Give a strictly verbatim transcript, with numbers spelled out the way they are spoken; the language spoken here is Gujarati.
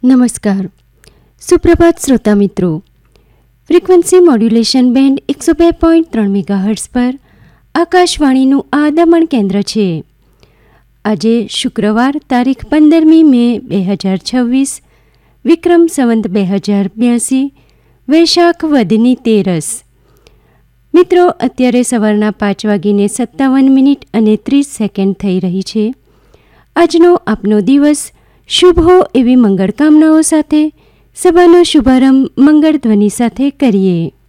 નમસ્કાર. સુપ્રભાત શ્રોતા મિત્રો. ફ્રીક્વન્સી મોડ્યુલેશન બેન્ડ એકસો બે પોઈન્ટ ત્રણ મેગાહર્ટ્ઝ પર આકાશવાણીનું આ દમણ કેન્દ્ર છે. આજે શુક્રવાર તારીખ પંદરમી મે બે હજાર છવ્વીસ, વિક્રમ સંવંત બે હજાર બ્યાસી, વૈશાખ વધની તેરસ. મિત્રો, અત્યારે સવારના પાંચ વાગીને સત્તાવન મિનિટ અને ત્રીસ સેકન્ડ થઈ રહી છે. આજનો આપનો દિવસ શુભ હો એવી મંગળ કામનાઓ સાથે સભાનો શુભારંભ મંગળ ધ્વનિ સાથે કરીએ.